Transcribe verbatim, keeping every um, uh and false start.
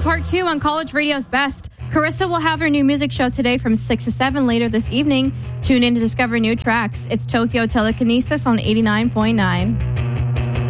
part two on College Radio's Best. Carissa will have her new music show today from six to seven later this evening. Tune in to discover new tracks. It's Tokyo Telekinesis on eighty-nine point nine.